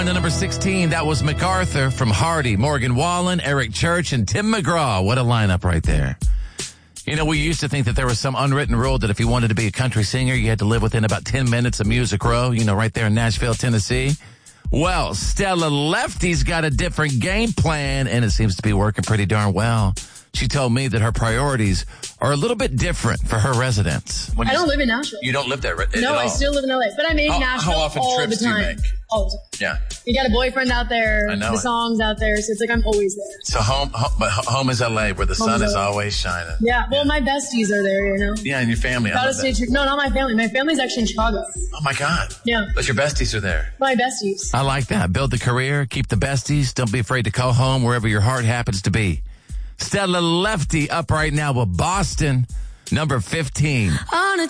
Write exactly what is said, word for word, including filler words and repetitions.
And the number sixteen, that was MacArthur from Hardy, Morgan Wallen, Eric Church, and Tim McGraw. What a lineup right there. You know, we used to think that there was some unwritten rule that if you wanted to be a country singer, you had to live within about ten minutes of Music Row, you know, right there in Nashville, Tennessee. Well, Stella Lefty's got a different game plan, and it seems to be working pretty darn well. She told me that her priorities are a little bit different for her residents. When I don't live in Nashville. You don't live there right, No, I still live in L A, but I'm in how, Nashville how often all trips the time. do you make? All the time. Yeah. You got a boyfriend out there. I know The it. song's out there, so it's like I'm always there. So home, home but home is L A, where the Home sun is is L A. always shining. Yeah, well, my besties are there, you know. Yeah, and your family. I Gotta love stay that. true. No, not my family. My family's actually in Chicago. Oh, my God. Yeah. But your besties are there. My besties. I like that. Build the career, keep the besties. Don't be afraid to call home wherever your heart happens to be. Stella Lefty up right now with Boston, number fifteen. On a